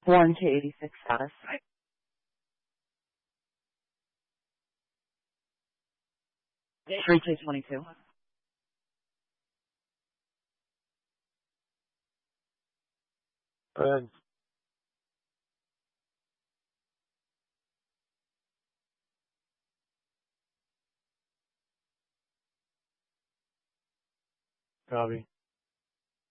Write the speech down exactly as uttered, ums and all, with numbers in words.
Warranty eighty-six status. three two twenty-two. And copy.